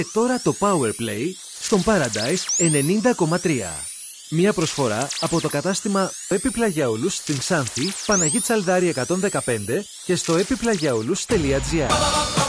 Και τώρα το Powerplay στον Paradise 90,3. Μια προσφορά από το κατάστημα Επιπλαγιαούλους στην Ξάνθη, Παναγή Τσαλδάρη 115 και στο επιπλαγιαούλους.gr.